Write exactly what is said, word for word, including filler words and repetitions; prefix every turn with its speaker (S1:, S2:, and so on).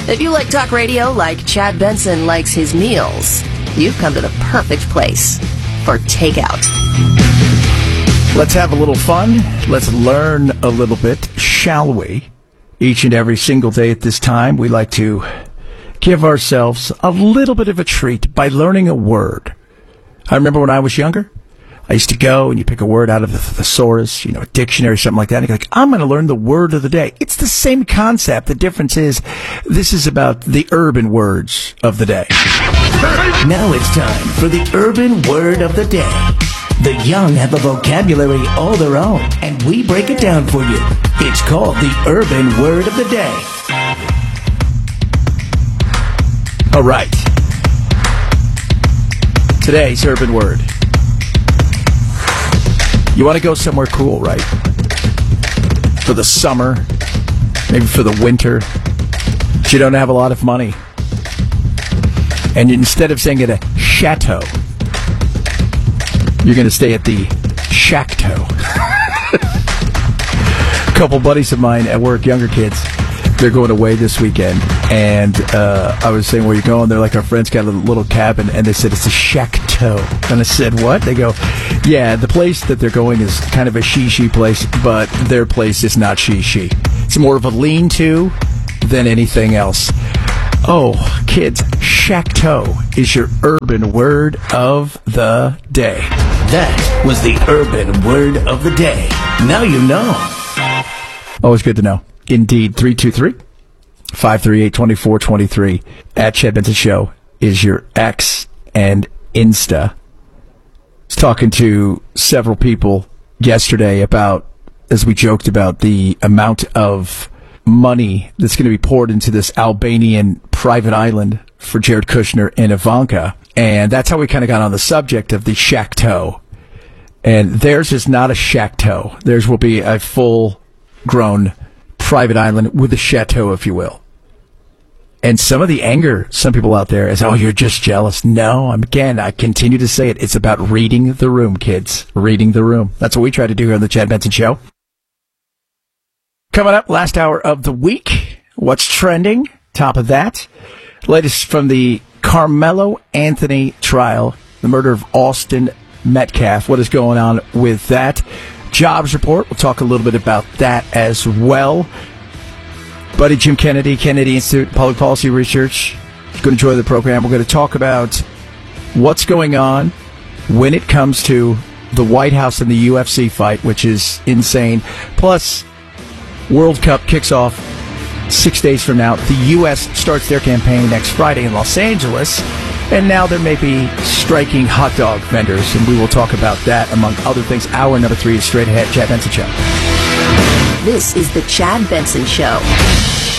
S1: If you like talk radio like Chad Benson likes his meals, you've come to the perfect place for takeout.
S2: Let's have a little fun. Let's learn a little bit, shall we? Each and every single day at this time, we like to give ourselves a little bit of a treat by learning a word. I remember when I was younger, I used to go and you pick a word out of the thesaurus, you know, a dictionary, something like that. And you're like, I'm going to learn the word of the day. It's the same concept. The difference is this is about the urban words of the day.
S3: Now it's time for the urban word of the day. The young have a vocabulary all their own, and we break it down for you. It's called the urban word of the day.
S2: All right. Today's urban word. You want to go somewhere cool, right? For the summer, maybe for the winter. But you don't have a lot of money. And instead of staying at a chateau, you're going to stay at the Shackto. A couple buddies of mine at work, younger kids, they're going away this weekend. And uh, I was saying, where you going? They're like, our friend's got a little cabin. And they said, it's a Shackto. And I said, what? They go, yeah, the place that they're going is kind of a she-she place, but their place is not she-she. It's more of a lean-to than anything else. Oh, kids, Shackto is your urban word of the day.
S3: That was the urban word of the day. Now you know.
S2: Always good to know. Indeed, three two three, five three eight, two four two three at Chad Benson Show is your X and Insta. I was talking to several people yesterday about, as we joked about, the amount of money that's going to be poured into this Albanian private island for Jared Kushner and Ivanka. And that's how we kind of got on the subject of the Shackto. And theirs is not a Shackto. Theirs will be a full-grown private island with a chateau, if you will. And some of the anger, some people out there, is, oh, you're just jealous. No, I'm, again, I continue to say it. It's about reading the room, kids. Reading the room. That's what we try to do here on the Chad Benson Show. Coming up, last hour of the week. What's trending? Top of that. Latest from the Carmelo Anthony trial, the murder of Austin Metcalf. What is going on with that? Jobs report. We'll talk a little bit about that as well. Buddy Jim Kennedy, Kennedy Institute Public Policy Research. Going to enjoy the program. We're going to talk about what's going on when it comes to the White House and the U F C fight, which is insane. Plus, World Cup kicks off six days from now. The U S starts their campaign next Friday in Los Angeles. And now there may be striking hot dog vendors, and we will talk about that, among other things. Hour number three is straight ahead. Chad Benson Show.
S1: This is the Chad Benson Show.